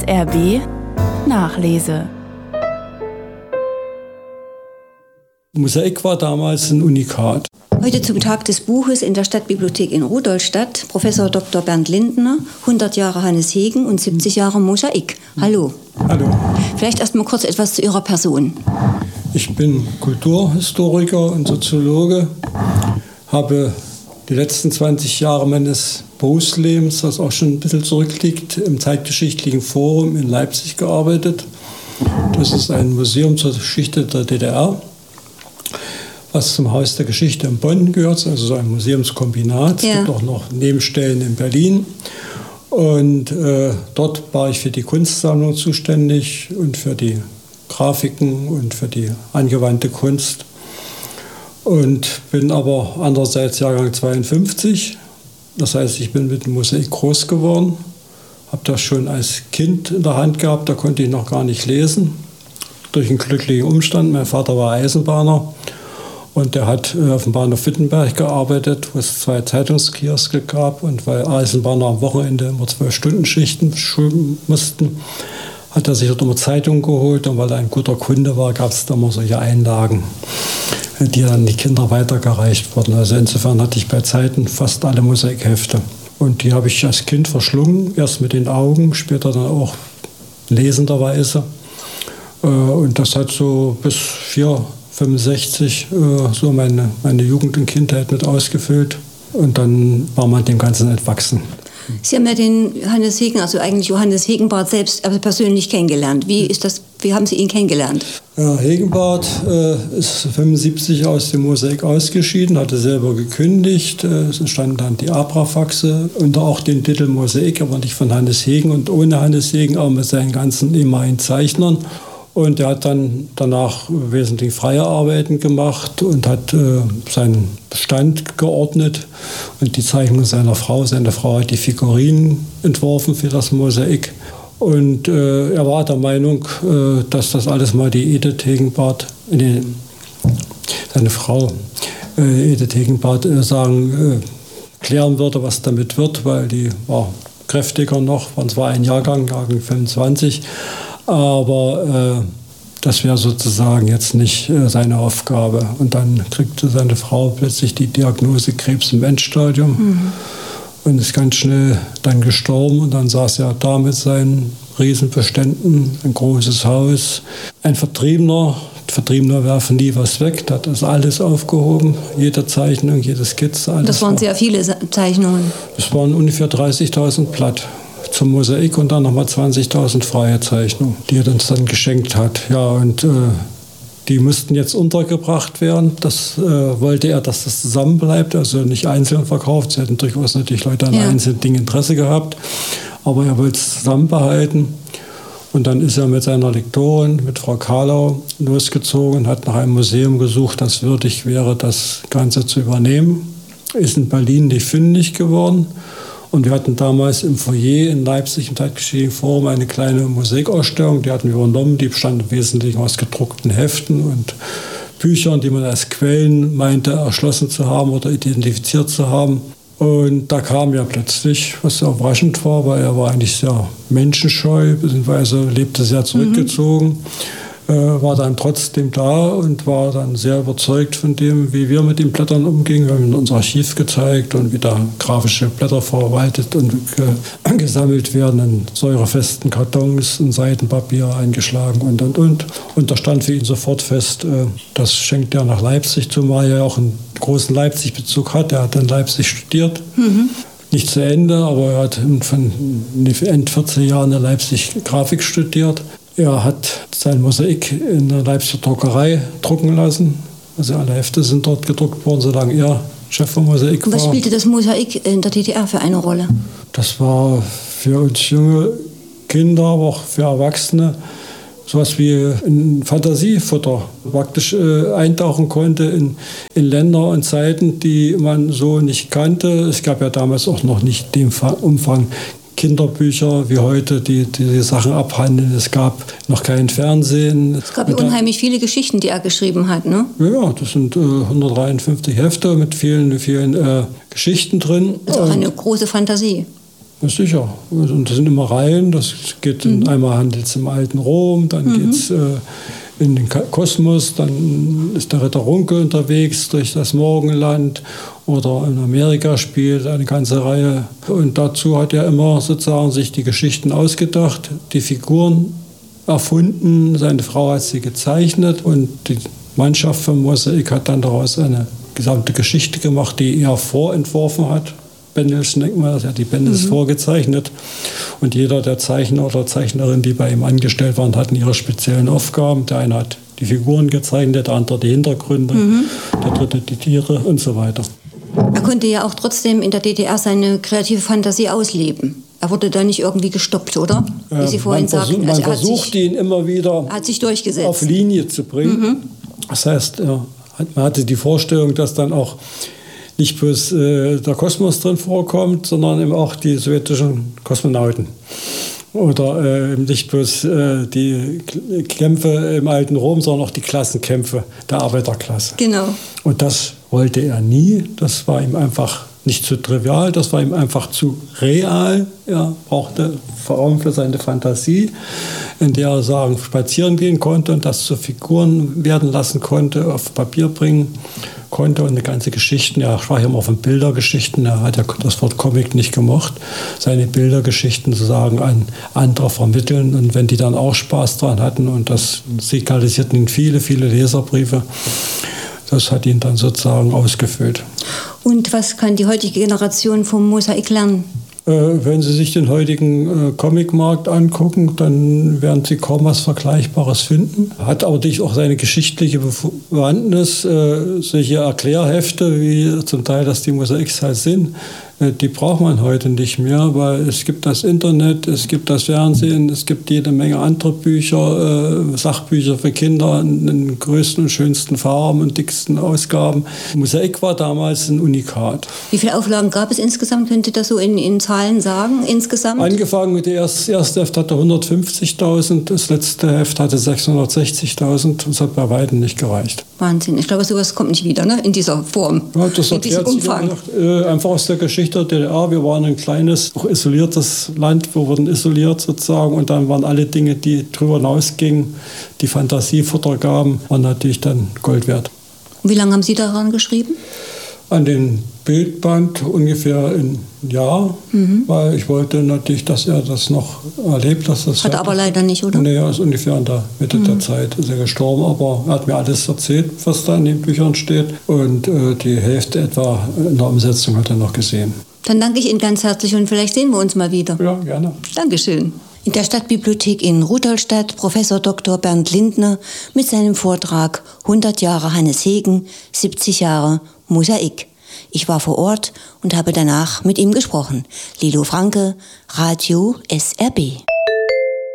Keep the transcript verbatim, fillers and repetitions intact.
S R B Nachlese. Mosaik war damals ein Unikat. Heute zum Tag des Buches in der Stadtbibliothek in Rudolstadt Professor Doktor Bernd Lindner, hundert Jahre Hannes Hegen und siebzig Jahre Mosaik. Hallo. Hallo. Vielleicht erst mal kurz etwas zu Ihrer Person. Ich bin Kulturhistoriker und Soziologe, habe die letzten zwanzig Jahre meines Berufslebens, das auch schon ein bisschen zurückliegt, im Zeitgeschichtlichen Forum in Leipzig gearbeitet. Das ist ein Museum zur Geschichte der D D R, was zum Haus der Geschichte in Bonn gehört, also so ein Museumskombinat. Ja. Es gibt auch noch Nebenstellen in Berlin. Und äh, dort war ich für die Kunstsammlung zuständig und für die Grafiken und für die angewandte Kunst. Und bin aber andererseits Jahrgang zweiundfünfzig. Das heißt, ich bin mit dem Mosaik groß geworden. Habe das schon als Kind in der Hand gehabt, da konnte ich noch gar nicht lesen. Durch einen glücklichen Umstand. Mein Vater war Eisenbahner. Und der hat auf dem Bahnhof Wittenberg gearbeitet, wo es zwei Zeitungskioske gab. Und weil Eisenbahner am Wochenende immer zwölf-Stunden-Schichten schulen mussten, hat er sich dort immer Zeitungen geholt. Und weil er ein guter Kunde war, gab es da immer solche Einlagen, die dann die Kinder weitergereicht wurden. Also insofern hatte ich bei Zeiten fast alle Mosaikhefte. Und die habe ich als Kind verschlungen, erst mit den Augen, später dann auch lesenderweise. Und das hat so bis vier fünfundsechzig äh, so meine, meine Jugend und Kindheit mit ausgefüllt. Und dann war man dem Ganzen entwachsen. Sie haben ja den Hannes Hegen, also eigentlich Johannes Hegenbarth selbst persönlich kennengelernt. Wie ist das, wie haben Sie ihn kennengelernt? Ja, Hegenbarth äh, ist fünfundsiebzig aus dem Mosaik ausgeschieden, hatte selber gekündigt. Äh, es entstanden dann die Abrafaxe unter auch den Titel Mosaik, aber nicht von Hannes Hegen und ohne Hannes Hegen, auch mit seinen ganzen ehemaligen Zeichnern. Und er hat dann danach wesentlich freie Arbeiten gemacht und hat äh, seinen Bestand geordnet und die Zeichnung seiner Frau. Seine Frau hat die Figurinen entworfen für das Mosaik. Und äh, er war der Meinung, äh, dass das alles mal die Edith Hegenbarth, nee, seine Frau äh, Edith Hegenbarth äh, sagen, äh, klären würde, was damit wird, weil die war kräftiger noch, waren zwar ein Jahrgang, Jahrgang fünfundzwanzig, aber äh, das wäre sozusagen jetzt nicht äh, seine Aufgabe. Und dann kriegte seine Frau plötzlich die Diagnose Krebs im Endstadium mhm. und ist ganz schnell dann gestorben. Und dann saß er da mit seinen Riesenbeständen, ein großes Haus. Ein Vertriebener, Vertriebener werfen nie was weg, der hat das alles aufgehoben, jede Zeichnung, jede Skizze. Alles das waren war, sehr viele Zeichnungen. Das waren ungefähr dreißigtausend Blatt zum Mosaik und dann nochmal zwanzigtausend freie Zeichnungen, die er uns dann geschenkt hat. Ja, und äh, die mussten jetzt untergebracht werden. Das äh, wollte er, dass das zusammenbleibt, also nicht einzeln verkauft. Sie hätten durchaus natürlich Leute an ja. einzelnen Dingen Interesse gehabt, aber er wollte es zusammenbehalten. Und dann ist er mit seiner Lektorin, mit Frau Kahlau, losgezogen und hat nach einem Museum gesucht, das würdig wäre, das Ganze zu übernehmen. Ist in Berlin nicht fündig geworden. Und wir hatten damals im Foyer in Leipzig im Zeitgeschichtlichen Forum eine kleine Mosaikausstellung, die hatten wir übernommen, die bestand im Wesentlichen aus gedruckten Heften und Büchern, die man als Quellen meinte, erschlossen zu haben oder identifiziert zu haben. Und da kam ja plötzlich, was sehr überraschend war, weil er war eigentlich sehr menschenscheu, beziehungsweise lebte sehr zurückgezogen. Mhm. War dann trotzdem da und war dann sehr überzeugt von dem, wie wir mit den Blättern umgingen. Wir haben ihm unser Archiv gezeigt und wie da grafische Blätter verwaltet und äh, gesammelt werden in säurefesten Kartons und Seitenpapier eingeschlagen und, und, und. Und da stand für ihn sofort fest, äh, das schenkt er nach Leipzig, zumal er auch einen großen Leipzig-Bezug hat. Er hat in Leipzig studiert. Mhm. Nicht zu Ende, aber er hat von Ende vierzehn Jahren in Leipzig Grafik studiert. Er hat sein Mosaik in der Leipziger Druckerei drucken lassen. Also alle Hefte sind dort gedruckt worden, solange er Chef vom Mosaik war. Was spielte das Mosaik in der D D R für eine Rolle? Das war für uns junge Kinder, aber auch für Erwachsene sowas wie ein Fantasiefutter. Praktisch äh, eintauchen konnte in, in Länder und Zeiten, die man so nicht kannte. Es gab ja damals auch noch nicht den Umfang Kinderbücher wie heute, die diese Sachen abhandeln. Es gab noch kein Fernsehen. Es gab ja unheimlich viele Geschichten, die er geschrieben hat, ne? Ja, das sind äh, hundertdreiundfünfzig Hefte mit vielen, vielen äh, Geschichten drin. Das ist auch eine große Fantasie. Ja, sicher. Und das sind immer Reihen. Das geht mhm. einmal handelt es im alten Rom, dann mhm. geht es äh, in den Kosmos, dann ist der Ritter Runke unterwegs durch das Morgenland oder in Amerika spielt eine ganze Reihe. Und dazu hat er immer sozusagen sich die Geschichten ausgedacht, die Figuren erfunden, seine Frau hat sie gezeichnet und die Mannschaft vom Mosaik hat dann daraus eine gesamte Geschichte gemacht, die er vorentworfen hat. Bendelschen, denkt man, er hat die Bendels mhm. vorgezeichnet. Und jeder der Zeichner oder Zeichnerin, die bei ihm angestellt waren, hatten ihre speziellen Aufgaben. Der eine hat die Figuren gezeichnet, der andere die Hintergründe, mhm. der dritte die Tiere und so weiter. Er konnte ja auch trotzdem in der D D R seine kreative Fantasie ausleben. Er wurde da nicht irgendwie gestoppt, oder? Wie äh, Sie vorhin man sagten. Man also versucht, sich, ihn immer wieder hat sich durchgesetzt. auf Linie zu bringen. Mhm. Das heißt, er, man hatte die Vorstellung, dass dann auch nicht bloß äh, der Kosmos drin vorkommt, sondern eben auch die sowjetischen Kosmonauten. Oder äh, nicht bloß äh, die Kämpfe im alten Rom, sondern auch die Klassenkämpfe der Arbeiterklasse. Genau. Und das wollte er nie. Das war ihm einfach nicht zu trivial, das war ihm einfach zu real. Er brauchte Raum für seine Fantasie, in der er sagen, spazieren gehen konnte und das zu Figuren werden lassen konnte, auf Papier bringen konnte und eine ganze Geschichten. Er sprach immer von Bildergeschichten. Er hat ja das Wort Comic nicht gemocht. Seine Bildergeschichten sozusagen an andere vermitteln. Und wenn die dann auch Spaß daran hatten, und das signalisierten ihn viele, viele Leserbriefe, das hat ihn dann sozusagen ausgefüllt. Und was kann die heutige Generation vom Mosaik lernen? Äh, wenn Sie sich den heutigen äh, Comicmarkt angucken, dann werden Sie kaum was Vergleichbares finden. Hat allerdings auch seine geschichtliche Bewandtnis. Äh, solche Erklärhefte, wie zum Teil das die Mosaiks halt sind, äh, die braucht man heute nicht mehr, weil es gibt das Internet, es gibt das Fernsehen, es gibt jede Menge andere Bücher, äh, Sachbücher für Kinder in den größten und schönsten Farben und dicksten Ausgaben. Mosaik war damals ein Unikat. Wie viele Auflagen gab es insgesamt? Könnt ihr das so in, in Zahlen sagen, insgesamt? Angefangen mit der ersten, das erste Heft hatte hundertfünfzigtausend, das letzte Heft hatte sechshundertsechzigtausend. Das hat bei weitem nicht gereicht. Wahnsinn. Ich glaube, sowas kommt nicht wieder, ne? In dieser Form, ja, das in diesem Umfang. Gesagt, äh, einfach aus der Geschichte der D D R. Wir waren ein kleines, auch isoliertes Land. Wir wurden isoliert sozusagen. Und dann waren alle Dinge, die darüber hinausgingen, die Fantasiefutter gaben, waren natürlich dann Gold wert. Und wie lange haben Sie daran geschrieben? An den Bildband ungefähr ein Jahr, mhm. weil ich wollte natürlich, dass er das noch erlebt. Dass das hat er aber leider nicht, oder? Nee, er ist ungefähr in der Mitte mhm. der Zeit ist er gestorben, aber er hat mir alles erzählt, was da in den Büchern steht. Und äh, die Hälfte etwa in der Umsetzung hat er noch gesehen. Dann danke ich Ihnen ganz herzlich und vielleicht sehen wir uns mal wieder. Ja, gerne. Dankeschön. In der Stadtbibliothek in Rudolstadt Professor Doktor Bernd Lindner mit seinem Vortrag hundert Jahre Hannes Hegen, siebzig Jahre Mosaik. Ich war vor Ort und habe danach mit ihm gesprochen. Lilo Franke, Radio S R B.